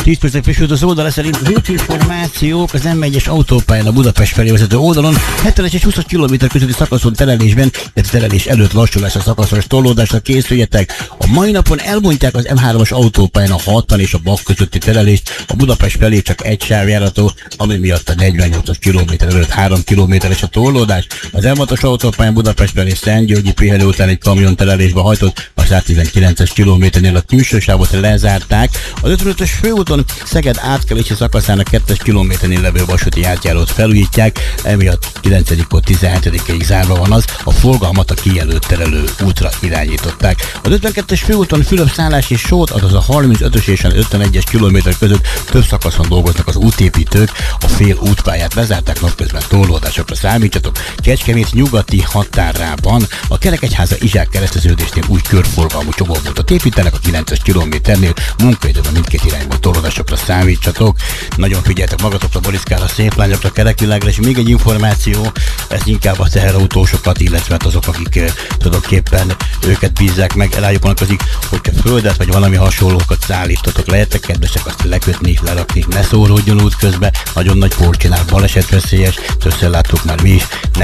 10 percen frissült az oldal szerint az útinformációk az M1-es autópályán a Budapest felé vezető oldalon 70-es és 20 km közötti szakaszon terelésben, illetve terelés előtt lassulás a szakaszos torlódásra készüljetek. A mai napon elbontják az M3-as autópályán a 60 és a Bak közötti terelést, a Budapest felé csak egy sávjárató, ami miatt a 48-as kilométer előtt 3 kilométeres a torlódás. Az M6-os autópályán Budapest felé Szentgyörgyi pihenő után egy kamion terelésbe hajtott, a 119-es kilométernél a külső sávot lezárták. Az 55-ös főúton Szeged átkelési szakaszának 2-es kilométernél levő vasúti átjárót felújítják, emiatt 9-től 17-ig zárva van az, a forgalmat a kijelölt terelő útra irányították. Az 52-es főúton Fülöp-Szállás és Sót, azaz a 35-ös és 51-es kilométer között több szakaszon dolgoznak az útépítők, a fél útpályát lezárták, napközben torlódásokra számítsatok. Kecskemét nyugati határában a Kerekegyháza Izsák kereszteződésnél új körforgalmú csomópontot építenek, a 9-es kilométernél munkaidőben mindkét irányban torlódásokra számítsatok. Nagyon figyeltek magatokra, Boriszkára, szép lányokra, kerekvilágra, és még egy információ, ez inkább a teherautósokat, illetve azok, akik tulajdonképpen őket bízzák meg, elájúpanatozik, hogyha földet vagy valami hasonlókat szállítotok, lehetek kedvesek azt lekötni, lerakni, ne szóródjon út közben, nagyon nagy por csinál, balesetveszélyes, többször láttuk már mi is, ne